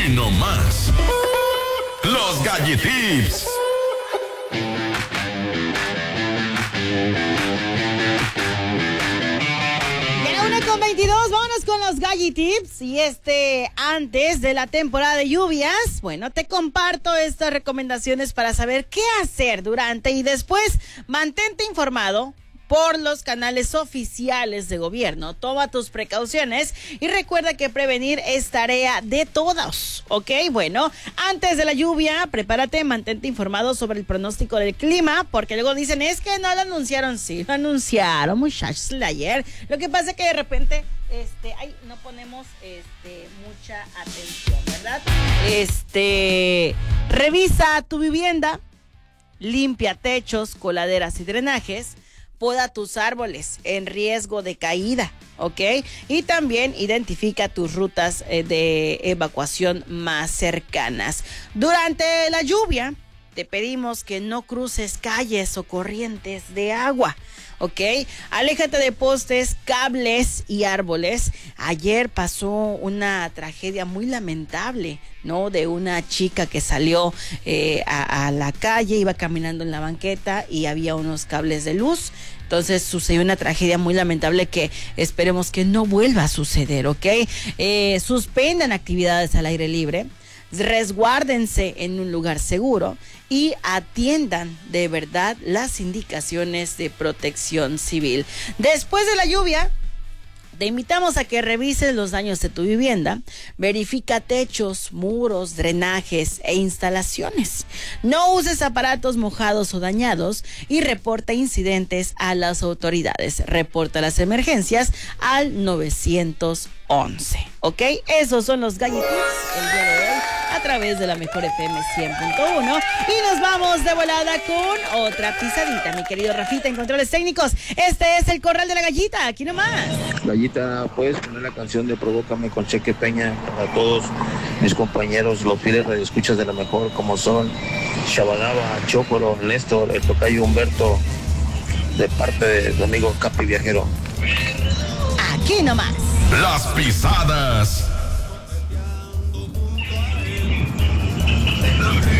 Aquí nomás. Los Gallitips. Ya 1:22, vámonos con los Gallitips. Y antes de la temporada de lluvias, bueno, te comparto estas recomendaciones para saber qué hacer durante y después. Mantente informado por los canales oficiales de gobierno. Toma tus precauciones y recuerda que prevenir es tarea de todos, ¿ok? Bueno, antes de la lluvia, prepárate, mantente informado sobre el pronóstico del clima, porque luego dicen, es que no lo anunciaron. Sí, lo anunciaron, muchachos, de ayer. Lo que pasa es que de repente, no ponemos, mucha atención, ¿verdad? Revisa tu vivienda, limpia techos, coladeras y drenajes, poda tus árboles en riesgo de caída, ¿ok? Y también identifica tus rutas de evacuación más cercanas. Durante la lluvia, te pedimos que no cruces calles o corrientes de agua, ¿ok? Aléjate de postes, cables y árboles. Ayer pasó una tragedia muy lamentable, ¿no? De una chica que salió a la calle, iba caminando en la banqueta y había unos cables de luz. Entonces sucedió una tragedia muy lamentable que esperemos que no vuelva a suceder, ¿ok? Suspendan actividades al aire libre, resguárdense en un lugar seguro y atiendan de verdad las indicaciones de protección civil. Después de la lluvia, te invitamos a que revises los daños de tu vivienda, verifica techos, muros, drenajes e instalaciones. No uses aparatos mojados o dañados y reporta incidentes a las autoridades. Reporta las emergencias al 911, ¿ok? Esos son los Gallitips el día de hoy a través de la Mejor FM 100.1 y nos vamos de volada con otra pisadita, mi querido Rafita en controles técnicos. Este es el Corral de la Gallita, aquí nomás. Gallita, puedes poner la canción de Provócame con Cheque Peña para todos mis compañeros, los fieles radioescuchas de la Mejor, como son Shabadaba, Chocoro, Néstor, el tocayo Humberto, de parte de tu amigo Capi Viajero. Aquí nomás. Las pisadas